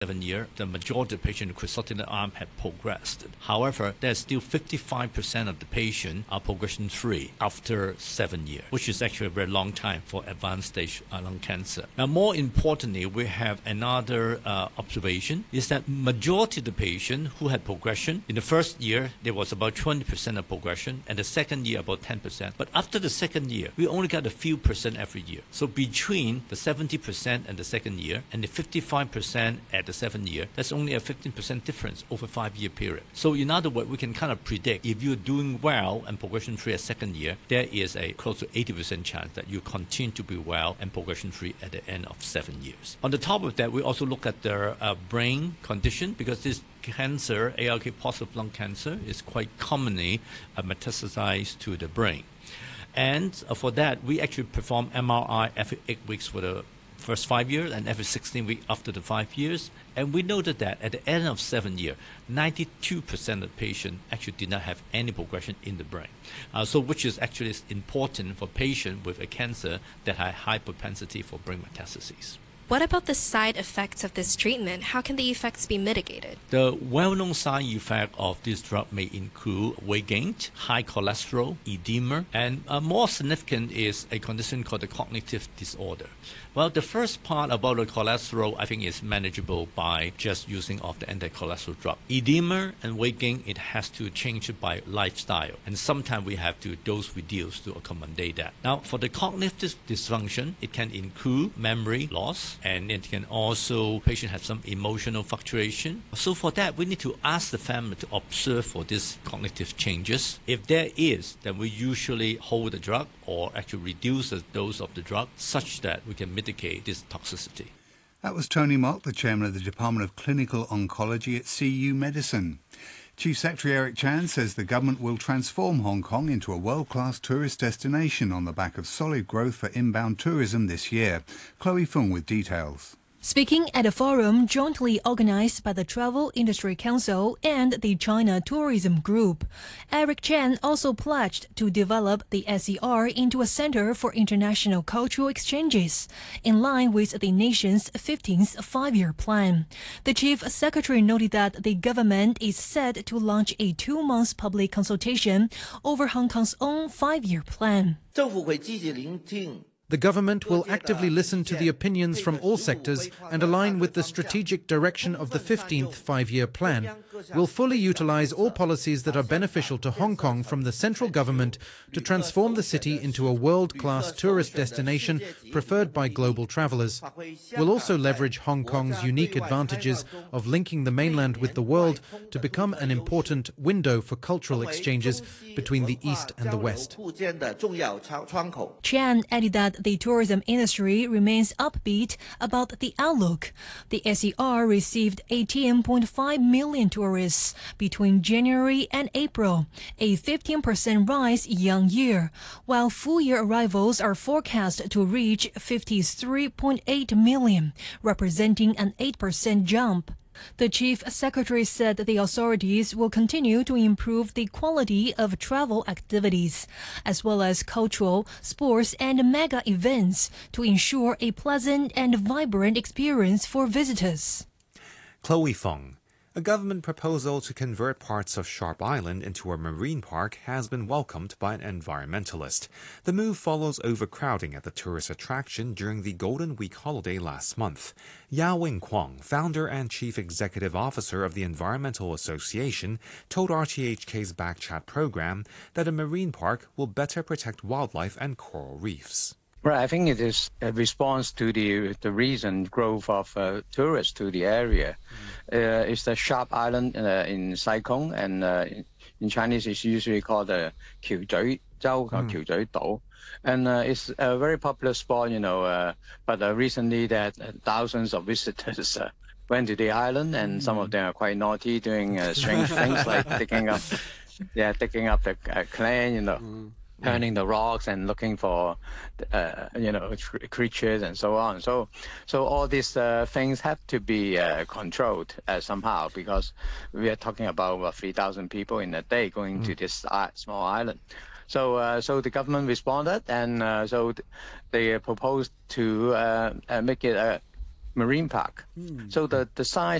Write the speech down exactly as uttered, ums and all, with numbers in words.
seven year, the majority of patients who quit in the arm had progressed. However, there's still fifty-five percent of the patients are progression-free after seven years, which is actually a very long time for advanced stage lung cancer. Now, more importantly, we have another uh, observation, is that majority of the patients who had progression, in the first year, there was about twenty percent of progression, and the second year, about ten percent. But after the second year, we only got a few percent every year. So between the seventy percent and the second year, and the fifty-five percent at the seventh year, that's only a fifteen percent difference over a five-year period. So in other words, we can kind of predict if you're doing well and progression-free at second year, there is a close to eighty percent chance that you continue to be well and progression-free at the end of seven years. On the top of that, we also look at their uh, brain condition, because this cancer, A L K positive lung cancer, is quite commonly uh, metastasized to the brain. And uh, for that, we actually perform M R I every eight weeks for the first five years and every sixteen weeks after the five years. And we noted that at the end of seven years, ninety-two percent of patients actually did not have any progression in the brain. Uh, so which is actually important for patients with a cancer that have high propensity for brain metastases. What about the side effects of this treatment? How can the effects be mitigated? The well-known side effect of this drug may include weight gain, high cholesterol, edema, and uh, more significant is a condition called the cognitive disorder. Well, the first part about the cholesterol, I think, is manageable by just using of the anti-cholesterol drug. Edema and weight gain, it has to change it by lifestyle, and sometimes we have to dose reduce to accommodate that. Now, for the cognitive dysfunction, it can include memory loss, and it can also, patient have some emotional fluctuation. So for that, we need to ask the family to observe for these cognitive changes. If there is, then we usually hold the drug or actually reduce the dose of the drug such that we can mitigate this toxicity. That was Tony Mok, the chairman of the Department of Clinical Oncology at C U Medicine. Chief Secretary Eric Chan says the government will transform Hong Kong into a world-class tourist destination on the back of solid growth for inbound tourism this year. Chloe Fung with details. Speaking at a forum jointly organized by the Travel Industry Council and the China Tourism Group, Eric Chan also pledged to develop the S E R into a center for international cultural exchanges, in line with the nation's fifteenth five-year plan. The chief secretary noted that the government is set to launch a two-month public consultation over Hong Kong's own five-year plan. The government will actively listen to the opinions from all sectors and align with the strategic direction of the fifteenth five-year plan. We'll fully utilize all policies that are beneficial to Hong Kong from the central government to transform the city into a world-class tourist destination preferred by global travelers. We'll also leverage Hong Kong's unique advantages of linking the mainland with the world to become an important window for cultural exchanges between the East and the West. Chan added that the tourism industry remains upbeat about the outlook. The S E R received eighteen point five million tourists between January and April, a fifteen percent rise year-on-year, while full-year arrivals are forecast to reach fifty-three point eight million, representing an eight percent jump. The chief secretary said the authorities will continue to improve the quality of travel activities, as well as cultural, sports, and mega events to ensure a pleasant and vibrant experience for visitors. Chloe Fung. A government proposal to convert parts of Sharp Island into a marine park has been welcomed by an environmentalist. The move follows overcrowding at the tourist attraction during the Golden Week holiday last month. Yao Wing Kwong, founder and chief executive officer of the Environmental Association, told R T H K's Backchat program that a marine park will better protect wildlife and coral reefs. Right, I think it is a response to the the recent growth of uh, tourists to the area. Mm. Uh, it's the Sharp Island uh, in Sai Kung, and uh, in Chinese it's usually called the Qiu Zhui Zhou, mm. Qiu Zhui Dou. And uh, it's a very popular spot, you know, uh, but uh, recently that uh, thousands of visitors uh, went to the island, and mm. some of them are quite naughty, doing uh, strange things like digging up, yeah, digging up the uh, clay, you know. Mm. Turning the rocks and looking for, uh, you know, creatures and so on. So, so all these uh, things have to be uh, controlled uh, somehow, because we are talking about uh, three thousand people in a day going mm. to this uh, small island. So, uh, so the government responded, and uh, so th they proposed to uh, uh, make it a marine park. Mm. So the, the size